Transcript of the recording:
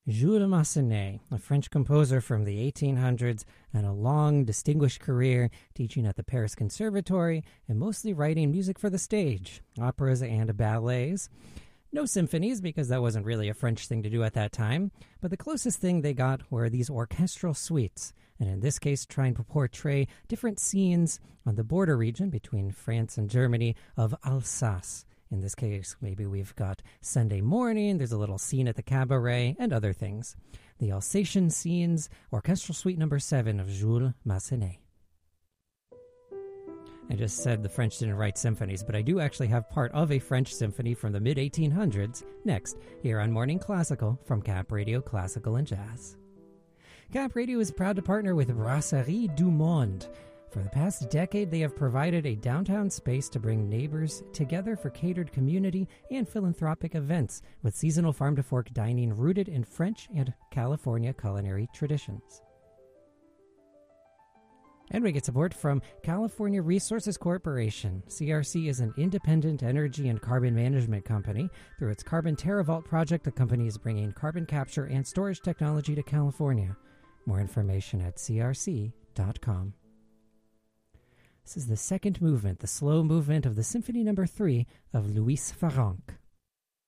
Jules Massenet, a French composer from the 1800s and a long, distinguished career teaching at the Paris Conservatory and mostly writing music for the stage, operas and ballets. No symphonies, because that wasn't really a French thing to do at that time, but the closest thing they got were these orchestral suites, and in this case trying to portray different scenes on the border region between France and Germany of Alsace. In this case, maybe we've got Sunday morning, there's a little scene at the cabaret, and other things. The Alsatian Scenes, Orchestral Suite No. 7 of Jules Massenet. I just said the French didn't write symphonies, but I do actually have part of a French symphony from the mid-1800s next, here on Morning Classical from Cap Radio Classical and Jazz. Cap Radio is proud to partner with Brasserie du Monde. For the past decade, they have provided a downtown space to bring neighbors together for catered community and philanthropic events with seasonal farm-to-fork dining rooted in French and California culinary traditions. And we get support from California Resources Corporation. CRC is an independent energy and carbon management company. Through its Carbon TerraVault project, the company is bringing carbon capture and storage technology to California. More information at crc.com. This is the second movement, the slow movement of the Symphony No. 3 of Louis Farrenc.